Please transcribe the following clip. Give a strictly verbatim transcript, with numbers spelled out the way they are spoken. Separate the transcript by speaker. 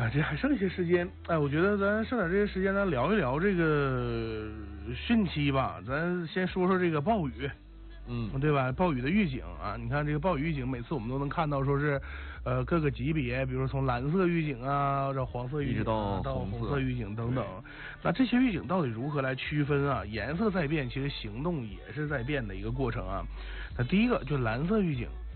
Speaker 1: 啊，这还剩一些时间，哎，我觉得咱剩点这些时间，咱聊一聊这个汛期吧。咱先说说这个暴雨，
Speaker 2: 嗯，
Speaker 1: 对吧？暴雨的预警啊，你看这个暴雨预警，每次我们都能看到，说是呃各个级别，比如说从蓝色预警啊，到黄色预警、啊、
Speaker 2: 到
Speaker 1: 到
Speaker 2: 红
Speaker 1: 红色预警等等。那这些预警到底如何来区分啊？颜色在变，其实行动也是在变的一个过程啊。那第一个就蓝色预警，